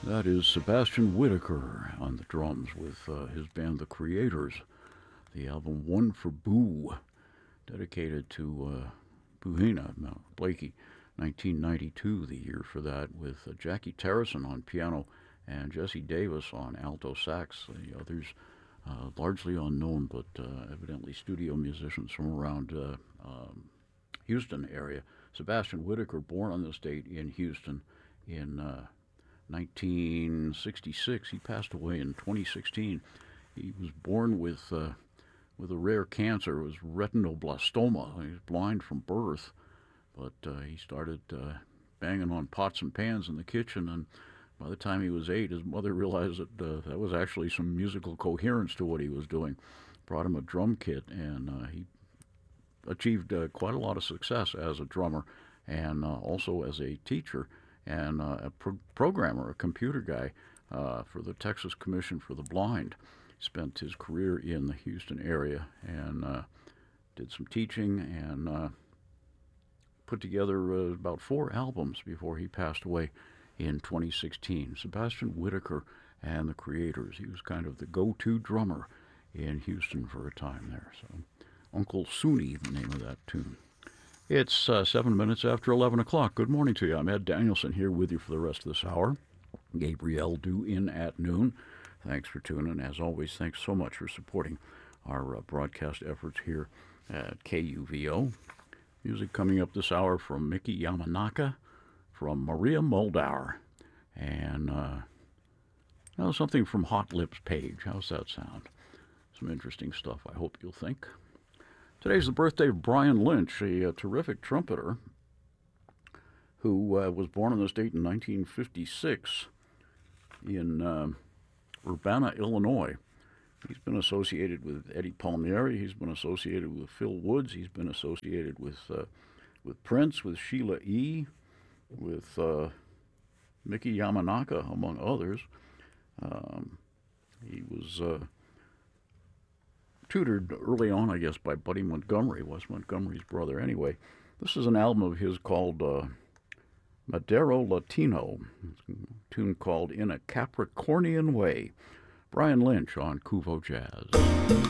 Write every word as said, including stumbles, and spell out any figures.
That is Sebastian Whitaker on the drums with uh, his band The Creators. The album One for Boo, dedicated to uh, Boohina Blakey, nineteen ninety-two, the year for that, with uh, Jackie Terrison on piano and Jesse Davis on alto sax. The others uh, largely unknown, but uh, evidently studio musicians from around uh, um, Houston area. Sebastian Whitaker, born on this date in Houston in uh, nineteen sixty-six. He passed away in twenty sixteen. He was born with uh, with a rare cancer. It was retinoblastoma. He was blind from birth, but uh, he started uh, banging on pots and pans in the kitchen, and by the time he was eight, his mother realized that uh, that was actually some musical coherence to what he was doing. Brought him a drum kit, and uh, he achieved uh, quite a lot of success as a drummer and uh, also as a teacher and uh, a pro- programmer, a computer guy uh, for the Texas Commission for the Blind. Spent his career in the Houston area and uh, did some teaching and uh, put together uh, about four albums before he passed away in twenty sixteen. Sebastian Whitaker and the Creators. He was kind of the go-to drummer in Houston for a time there. So, Uncle Soonie, the name of that tune. It's uh, seven minutes after eleven o'clock. Good morning to you. I'm Ed Danielson here with you for the rest of this hour. Gabrielle due in at noon. Thanks for tuning. As always, thanks so much for supporting our uh, broadcast efforts here at K U V O. Music coming up this hour from Mickey Yamanaka, from Maria Moldauer, and uh, now something from Hot Lips Page. How's that sound? Some interesting stuff, I hope you'll think. Today's the birthday of Brian Lynch, a, a terrific trumpeter who uh, was born on this date in nineteen fifty-six in uh, Urbana, Illinois. He's been associated with Eddie Palmieri. He's been associated with Phil Woods. He's been associated with uh, with Prince, with Sheila E., with uh, Mickey Yamanaka, among others. Um, he was uh, tutored early on, I guess, by Buddy Montgomery, Wes Montgomery's brother. Anyway, this is an album of his called uh, Madero Latino, a tune called In a Capricornian Way. Brian Lynch on Kuvo Jazz.